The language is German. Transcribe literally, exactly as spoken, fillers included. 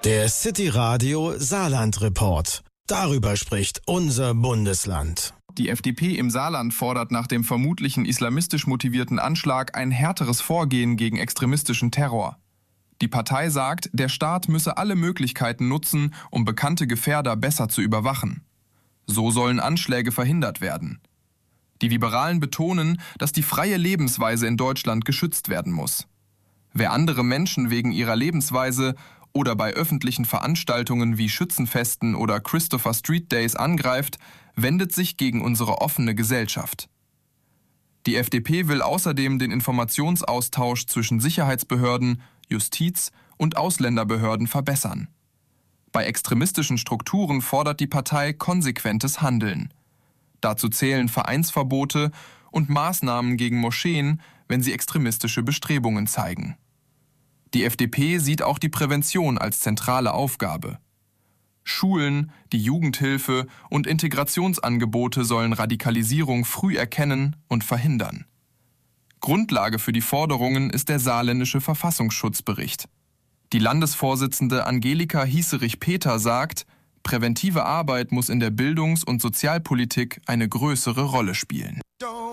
Der City Radio Saarland Report. Darüber spricht unser Bundesland. Die F D P im Saarland fordert nach dem vermutlichen islamistisch motivierten Anschlag ein härteres Vorgehen gegen extremistischen Terror. Die Partei sagt, der Staat müsse alle Möglichkeiten nutzen, um bekannte Gefährder besser zu überwachen. So sollen Anschläge verhindert werden. Die Liberalen betonen, dass die freie Lebensweise in Deutschland geschützt werden muss. Wer andere Menschen wegen ihrer Lebensweise oder bei öffentlichen Veranstaltungen wie Schützenfesten oder Christopher Street Days angreift, wendet sich gegen unsere offene Gesellschaft. Die F D P will außerdem den Informationsaustausch zwischen Sicherheitsbehörden, Justiz und Ausländerbehörden verbessern. Bei extremistischen Strukturen fordert die Partei konsequentes Handeln. Dazu zählen Vereinsverbote und Maßnahmen gegen Moscheen, wenn sie extremistische Bestrebungen zeigen. Die F D P sieht auch die Prävention als zentrale Aufgabe. Schulen, die Jugendhilfe und Integrationsangebote sollen Radikalisierung früh erkennen und verhindern. Grundlage für die Forderungen ist der saarländische Verfassungsschutzbericht. Die Landesvorsitzende Angelika Hieserich-Peter sagt, präventive Arbeit muss in der Bildungs- und Sozialpolitik eine größere Rolle spielen.